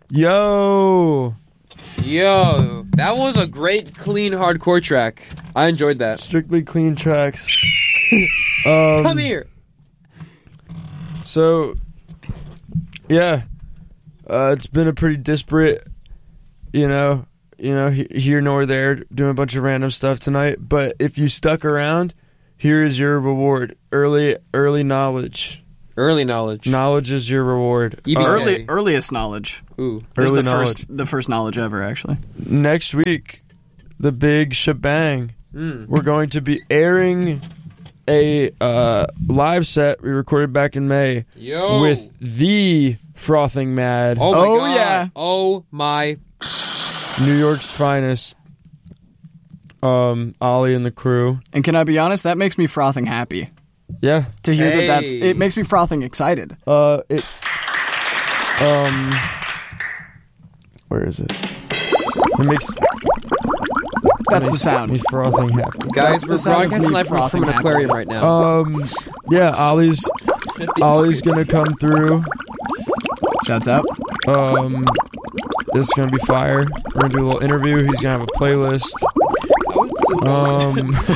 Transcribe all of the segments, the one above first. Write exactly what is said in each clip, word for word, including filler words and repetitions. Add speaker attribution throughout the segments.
Speaker 1: Yo!
Speaker 2: Yo, that was a great, clean, hardcore track. I enjoyed that.
Speaker 1: Strictly clean tracks. um,
Speaker 2: Come here.
Speaker 1: So, yeah, uh, it's been a pretty disparate, you know, you know, he- here nor there, doing a bunch of random stuff tonight. But if you stuck around, here is your reward: early, early knowledge.
Speaker 2: Early knowledge.
Speaker 1: Knowledge is your reward.
Speaker 2: E B K.
Speaker 1: Uh,
Speaker 3: Early, earliest knowledge.
Speaker 2: Ooh.
Speaker 3: This is
Speaker 1: Early
Speaker 3: the
Speaker 1: knowledge.
Speaker 3: First, the first knowledge ever, actually.
Speaker 1: Next week, the big shebang.
Speaker 2: Mm.
Speaker 1: We're going to be airing a uh, live set we recorded back in May
Speaker 2: Yo.
Speaker 1: with the Frothing Mad,
Speaker 2: Oh, my
Speaker 3: Oh,
Speaker 2: God.
Speaker 3: yeah.
Speaker 2: Oh, my.
Speaker 1: New York's finest. Um, Ollie and the crew.
Speaker 3: And can I be honest? That makes me frothing happy
Speaker 1: Yeah.
Speaker 3: to hear
Speaker 2: Hey.
Speaker 3: that. That's it makes me frothing excited.
Speaker 1: Uh, it. Um. Where is it? It makes.
Speaker 3: That's the
Speaker 1: makes
Speaker 3: sound.
Speaker 1: Me frothing happy.
Speaker 2: Guys,
Speaker 3: the
Speaker 2: we're
Speaker 3: sound of
Speaker 2: broadcasting
Speaker 3: me
Speaker 2: live from
Speaker 3: frothing
Speaker 2: an
Speaker 3: happy.
Speaker 2: aquarium right now.
Speaker 1: Um. Yeah, Ollie's. Ollie's gonna come through.
Speaker 3: Shouts out.
Speaker 1: Um. This is gonna be fire. We're gonna do a little interview. He's gonna have a playlist. Um.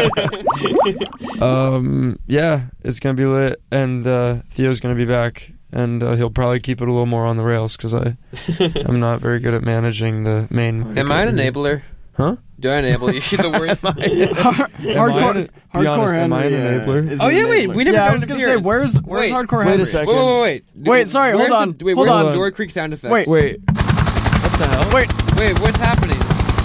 Speaker 1: um. Yeah, it's gonna be lit, and uh, Theo's gonna be back, and uh, he'll probably keep it a little more on the rails because I, I'm not very good at managing the main.
Speaker 2: Am I an enabler?
Speaker 1: Huh?
Speaker 2: Do I enable you? The word.
Speaker 3: Hardcore,
Speaker 1: an- be
Speaker 3: hardcore
Speaker 1: honest, am I an
Speaker 3: Henry, uh,
Speaker 1: enabler?
Speaker 3: is
Speaker 2: Oh,
Speaker 3: an
Speaker 2: yeah, wait,
Speaker 3: enabler.
Speaker 2: we never
Speaker 3: Yeah,
Speaker 2: got
Speaker 3: I was
Speaker 2: an
Speaker 3: gonna say,
Speaker 2: appearance.
Speaker 3: where's where's
Speaker 2: Wait,
Speaker 3: hardcore
Speaker 1: wait a
Speaker 3: Henry?
Speaker 1: second.
Speaker 2: Wait, wait, wait.
Speaker 3: Wait, sorry,
Speaker 2: Where's
Speaker 3: hold on,
Speaker 2: The, wait,
Speaker 3: hold
Speaker 2: where's
Speaker 3: on.
Speaker 2: the Door Creek sound effect?
Speaker 3: Wait.
Speaker 1: Wait.
Speaker 2: What the hell?
Speaker 3: Wait,
Speaker 2: Wait, what's happening?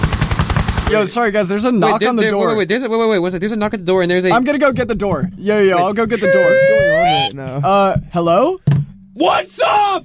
Speaker 3: yo, sorry guys, there's a
Speaker 2: Wait,
Speaker 3: knock
Speaker 2: there-
Speaker 3: on the
Speaker 2: there-
Speaker 3: door.
Speaker 2: Wait, wait, wait, there's a, wait, wait, wait, what's that? There's a knock at the door, and there's a...
Speaker 3: I'm gonna go get the door. Yo, yo,
Speaker 2: Wait.
Speaker 3: I'll go get the
Speaker 1: What's
Speaker 3: door.
Speaker 1: going on right now?
Speaker 3: Uh, hello?
Speaker 2: What's up?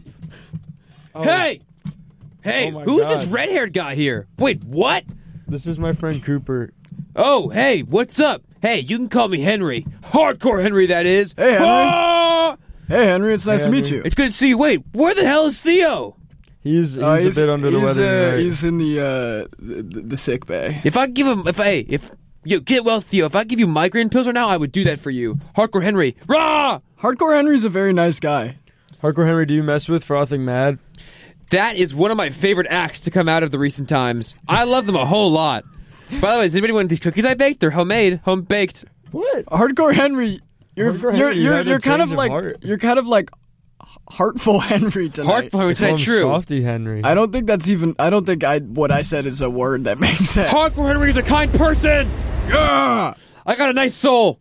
Speaker 1: Oh.
Speaker 2: Hey! Hey,
Speaker 1: Oh my
Speaker 2: who's
Speaker 1: God.
Speaker 2: this red-haired guy here? Wait, what?
Speaker 1: This is my friend Cooper.
Speaker 2: Oh, hey, what's up? Hey, you can call me Henry. Hardcore Henry, that is.
Speaker 3: Hey, Henry.
Speaker 2: Ah!
Speaker 3: Hey, Henry, it's nice
Speaker 1: Hey,
Speaker 3: to meet
Speaker 1: Henry.
Speaker 3: you.
Speaker 2: It's good to see you. Wait, where the hell is Theo?
Speaker 1: He's he's,
Speaker 3: Uh,
Speaker 1: a bit under the
Speaker 3: he's,
Speaker 1: weather
Speaker 3: uh,
Speaker 1: tonight.
Speaker 3: he's in the, uh, the, the sick bay.
Speaker 2: If I give him, if I, if, yo, get well, Theo, if I give you migraine pills right now, I would do that for you. Hardcore Henry. Rah!
Speaker 3: Hardcore Henry's a very nice guy.
Speaker 1: Hardcore Henry, do you mess with Frothing Mad?
Speaker 2: That is one of my favorite acts to come out of the recent times. I love them a whole lot. By the way, does anybody want these cookies I baked? They're homemade, home baked.
Speaker 1: What?
Speaker 3: Hardcore Henry, you're
Speaker 1: Hardcore
Speaker 3: you're
Speaker 1: Henry, you
Speaker 3: you're,
Speaker 1: had a
Speaker 3: you're kind of
Speaker 1: change of
Speaker 3: like
Speaker 1: heart.
Speaker 3: you're kind of like heartful Henry tonight.
Speaker 2: Hardcore, which
Speaker 1: Call
Speaker 2: is
Speaker 1: him
Speaker 2: true.
Speaker 1: Softy Henry.
Speaker 3: I don't think that's even. I don't think I what I said is a word that makes sense.
Speaker 2: Hardcore Henry is a kind person. Yeah, I got a nice soul.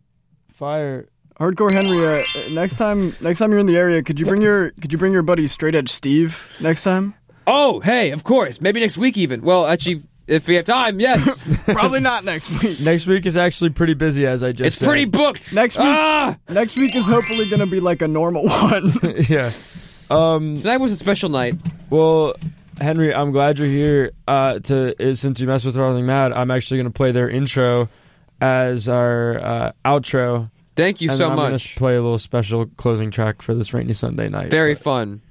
Speaker 1: Fire.
Speaker 3: Hardcore Henry, uh, next time next time you're in the area, could you bring your could you bring your buddy Straight Edge Steve next time?
Speaker 2: Oh, hey, of course. Maybe next week even. Well, actually, if we have time, yes.
Speaker 3: Probably not next week.
Speaker 1: Next week is actually pretty busy, as I just
Speaker 2: It's
Speaker 1: said.
Speaker 2: pretty booked.
Speaker 3: Next week-
Speaker 2: Ah!
Speaker 3: Next week is hopefully going to be like a normal one.
Speaker 1: Yeah. Um.
Speaker 2: Tonight was a special night.
Speaker 1: Well, Henry, I'm glad you're here. Uh, to uh, since you mess with Frothing Mad, I'm actually going to play their intro as our uh, outro.
Speaker 2: Thank you
Speaker 1: and
Speaker 2: so
Speaker 1: then I'm gonna
Speaker 2: much.
Speaker 1: play a little special closing track for this rainy Sunday night.
Speaker 2: Very
Speaker 1: But,
Speaker 2: fun.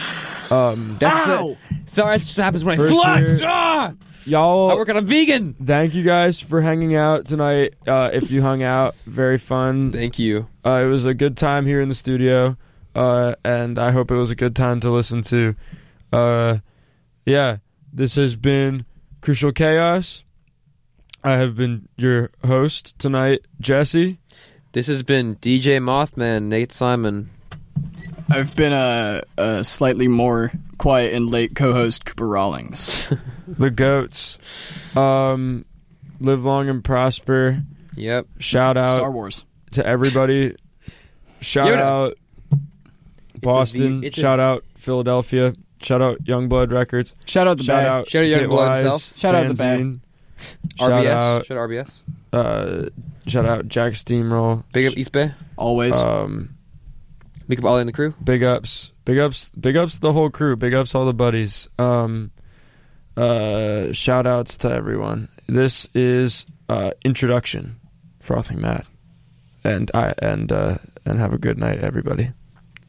Speaker 1: Um.
Speaker 2: That's
Speaker 3: Ow!
Speaker 2: the, sorry, that's what happens when I
Speaker 1: First
Speaker 2: flex.
Speaker 1: here-
Speaker 2: Ah!
Speaker 1: Y'all.
Speaker 2: I work on a vegan.
Speaker 1: Thank you guys for hanging out tonight. Uh, if you hung out, very fun.
Speaker 2: Thank you.
Speaker 1: Uh, it was a good time here in the studio, uh, and I hope it was a good time to listen to. Uh, yeah, this has been Crucial Chaos. I have been your host tonight, Jesse.
Speaker 2: This has been D J Mothman, Nate Simon.
Speaker 3: I've been a, a slightly more quiet and late co-host, Cooper Rawlings.
Speaker 1: The Goats. Um, live long and prosper.
Speaker 2: Yep.
Speaker 1: Shout out
Speaker 3: Star Wars.
Speaker 1: to everybody. Shout
Speaker 2: Yoda.
Speaker 1: out Boston.
Speaker 2: V- it's a-
Speaker 1: Shout out Philadelphia. Shout out Youngblood Records.
Speaker 3: Shout out the
Speaker 1: Shout
Speaker 3: Bay.
Speaker 1: out
Speaker 2: Shout out
Speaker 1: Get
Speaker 2: Youngblood
Speaker 1: Wise
Speaker 2: himself.
Speaker 3: Shout out the Bay.
Speaker 1: fanzine.
Speaker 2: R
Speaker 1: Shout
Speaker 2: B S.
Speaker 1: out,
Speaker 2: Shout out R B S.
Speaker 1: uh, shout out Jack Steamroll.
Speaker 2: Big up East Bay.
Speaker 3: Always.
Speaker 1: Um,
Speaker 2: Big up Ollie and the crew.
Speaker 1: big ups, big ups, big ups the whole crew. Big ups all the buddies. Um, uh, shout outs to everyone. This is uh, introduction, Frothing Mad, and I and uh, and have a good night, everybody.